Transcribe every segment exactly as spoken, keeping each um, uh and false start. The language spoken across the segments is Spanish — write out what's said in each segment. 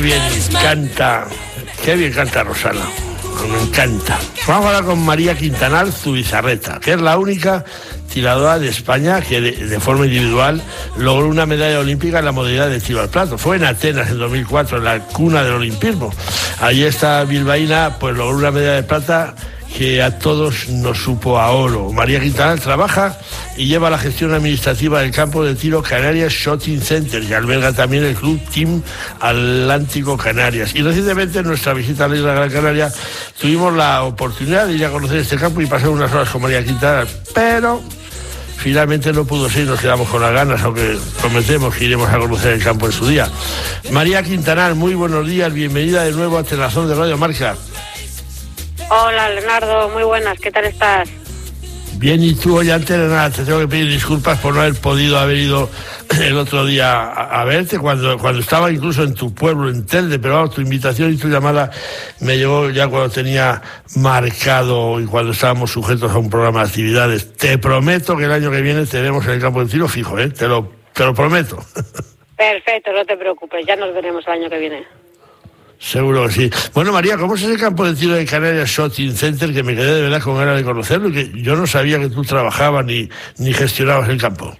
Bien canta, qué bien canta Rosana, me encanta. Vamos a hablar con María Quintanar Zubizarreta, que es la única tiradora de España que de, de forma individual logró una medalla olímpica en la modalidad de tiro al plato. Fue en Atenas en dos mil cuatro, en la cuna del olimpismo. Allí esta bilbaína pues logró una medalla de plata que a todos nos supo a oro. María Quintanar trabaja y lleva la gestión administrativa del campo de tiro Canarias Shooting Center, que alberga también el club Team Atlántico Canarias. Y recientemente en nuestra visita a la isla de Gran Canaria tuvimos la oportunidad de ir a conocer este campo y pasar unas horas con María Quintanar, pero finalmente no pudo ser y nos quedamos con las ganas, aunque prometemos que iremos a conocer el campo en su día. María Quintanar, muy buenos días, bienvenida de nuevo a Telazón de Radio Marca. Hola, Leonardo, muy buenas, ¿qué tal estás? Bien, y tú, oye, antes de nada, te tengo que pedir disculpas por no haber podido haber ido el otro día a, a verte, cuando, cuando estaba incluso en tu pueblo, en Telde, pero vamos, tu invitación y tu llamada me llegó ya cuando tenía marcado y cuando estábamos sujetos a un programa de actividades. Te prometo que el año que viene te veremos en el campo de tiro fijo, ¿eh? Te lo, te lo prometo. Perfecto, no te preocupes, ya nos veremos el año que viene. Seguro que sí. Bueno, María, ¿cómo es ese campo de tiro de Canarias Shooting Center? Que me quedé de verdad con ganas de conocerlo y que yo no sabía que tú trabajabas ni, ni gestionabas el campo.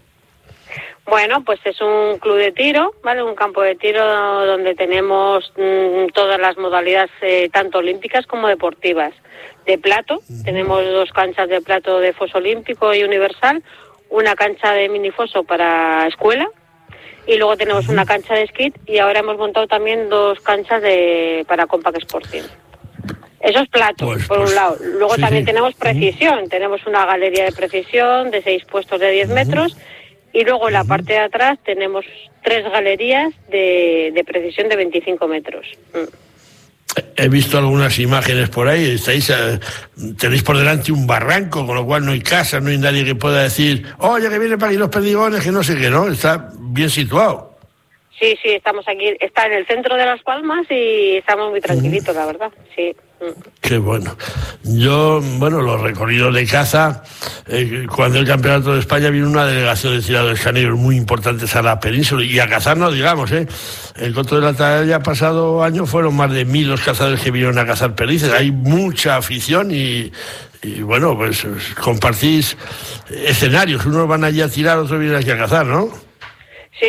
Bueno, pues es un club de tiro, ¿vale? Un campo de tiro donde tenemos mmm, todas las modalidades, eh, tanto olímpicas como deportivas. De plato, uh-huh. Tenemos dos canchas de plato de foso olímpico y universal, una cancha de minifoso para escuela, y luego tenemos una cancha de skate y ahora hemos montado también dos canchas de para Compact Sporting. Eso es plato, pues, por pues, un lado. Luego sí, también sí. Tenemos precisión. Uh-huh. Tenemos una galería de precisión de seis puestos de diez uh-huh. metros y luego en la uh-huh. parte de atrás tenemos tres galerías de, de precisión de veinticinco metros. Uh. He visto algunas imágenes por ahí, estáis, eh, tenéis por delante un barranco, con lo cual no hay casa, no hay nadie que pueda decir, oye, que viene para aquí los perdigones, que no sé qué, ¿no? Está bien situado. Sí, sí, estamos aquí, está en el centro de Las Palmas y estamos muy tranquilitos, mm. la verdad, sí. Qué bueno. Yo, bueno, los recorridos de caza, eh, cuando el Campeonato de España vino una delegación de tiradores caneros muy importantes a la península y a cazar no digamos, ¿eh? El Coto de la Atalaya pasado año fueron más de mil los cazadores que vinieron a cazar perdices. Hay mucha afición y, y bueno, pues compartís escenarios. Unos van allí a tirar, otros vienen aquí a cazar, ¿no?